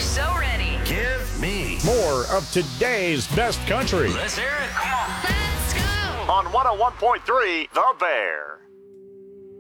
so ready. Give me more of today's best country. Let's hear it. Come on. Let's go. On 101.3 The Bear.